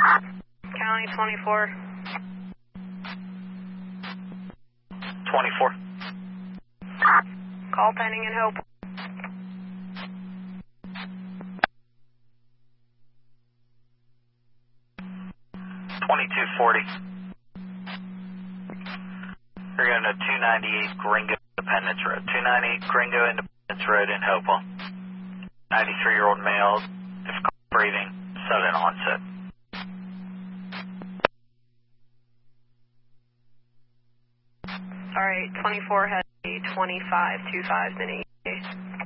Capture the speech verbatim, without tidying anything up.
County twenty-four. twenty-four. Call pending in Hope. twenty-two forty. You're going to two ninety-eight Gringo Independence Road. two ninety-eight Gringo Independence Road in Hopewell. ninety-three-year-old male, difficult breathing, sudden onset. Alright, twenty-four has a twenty-five twenty-five minute.